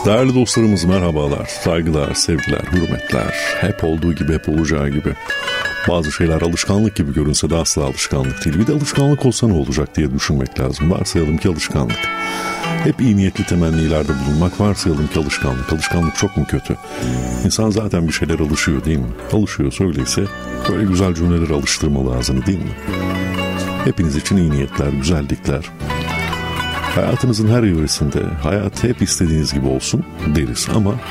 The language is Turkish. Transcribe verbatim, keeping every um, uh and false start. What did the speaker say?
Değerli dostlarımız merhabalar, saygılar, sevgiler, hürmetler. Hep olduğu gibi, hep olacağı gibi. Bazı şeyler alışkanlık gibi görünse de asla alışkanlık değil. Bir de alışkanlık olsa ne olacak diye düşünmek lazım. Varsayalım ki alışkanlık. Hep iyi niyetli temennilerde bulunmak, varsayalım ki alışkanlık. Alışkanlık çok mu kötü? İnsan zaten bir şeyler alışıyor değil mi? Alışıyorsa öyleyse böyle güzel cümleleri alıştırmalı ağzını değil mi? Hepiniz için iyi niyetler, güzellikler. Hayatınızın her evresinde hayat hep istediğiniz gibi olsun deriz ama